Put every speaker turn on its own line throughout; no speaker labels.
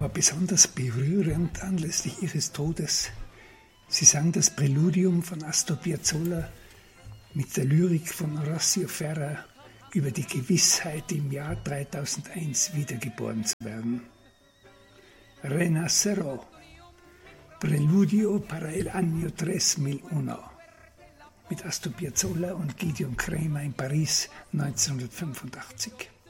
War besonders berührend anlässlich ihres Todes. Sie sang das Präludium von Astor Piazzolla mit der Lyrik von Orazio Ferra über die Gewissheit, im Jahr 3001 wiedergeboren zu werden. Renascerò, Preludio para el año 3001 mit Astor Piazzolla und Gideon Kremer in Paris 1985.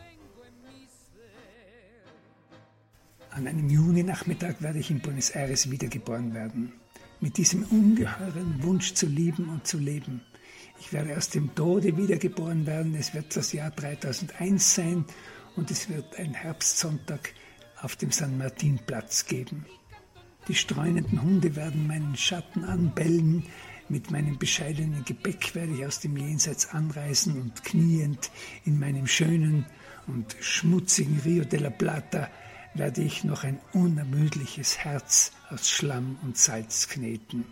An einem Juninachmittag werde ich in Buenos Aires wiedergeboren werden, mit diesem ungeheuren Wunsch zu lieben und zu leben. Ich werde aus dem Tode wiedergeboren werden, es wird das Jahr 3001 sein und es wird ein Herbstsonntag auf dem San Martin-Platz geben. Die streunenden Hunde werden meinen Schatten anbellen, mit meinem bescheidenen Gepäck werde ich aus dem Jenseits anreisen und kniend in meinem schönen und schmutzigen Rio de la Plata werde ich noch ein unermüdliches Herz aus Schlamm und Salz kneten.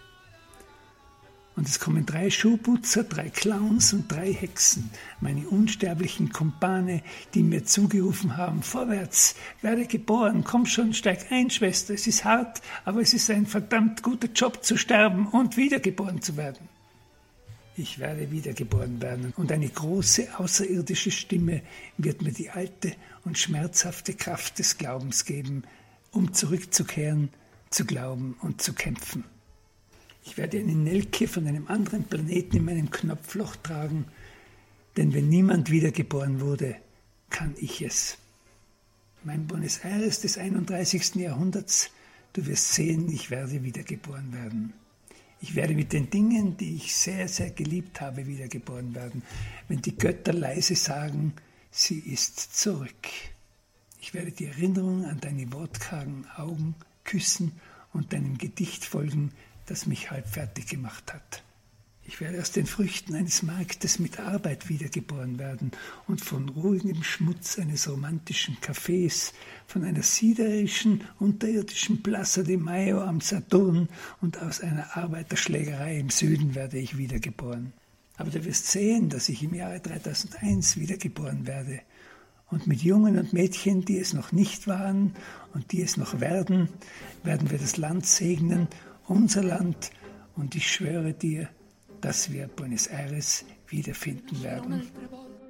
Und es kommen 3 Schuhputzer, 3 Clowns und 3 Hexen, meine unsterblichen Kumpane, die mir zugerufen haben, vorwärts, werde geboren, komm schon, steig ein, Schwester, es ist hart, aber es ist ein verdammt guter Job zu sterben und wiedergeboren zu werden. Ich werde wiedergeboren werden und eine große außerirdische Stimme wird mir die alte und schmerzhafte Kraft des Glaubens geben, um zurückzukehren, zu glauben und zu kämpfen. Ich werde eine Nelke von einem anderen Planeten in meinem Knopfloch tragen, denn wenn niemand wiedergeboren wurde, kann ich es. Mein Buenos Aires des 31. Jahrhunderts, du wirst sehen, ich werde wiedergeboren werden. Ich werde mit den Dingen, die ich sehr, sehr geliebt habe, wiedergeboren werden, wenn die Götter leise sagen, sie ist zurück. Ich werde die Erinnerung an deine wortkargen Augen küssen und deinem Gedicht folgen, das mich halb fertig gemacht hat. Ich werde aus den Früchten eines Marktes mit Arbeit wiedergeboren werden und von ruhigem Schmutz eines romantischen Cafés, von einer siederischen, unterirdischen Plaza de Mayo am Saturn und aus einer Arbeiterschlägerei im Süden werde ich wiedergeboren. Aber du wirst sehen, dass ich im Jahre 3001 wiedergeboren werde. Und mit Jungen und Mädchen, die es noch nicht waren und die es noch werden, werden wir das Land segnen, unser Land, und ich schwöre dir, dass wir Buenos Aires wiederfinden werden.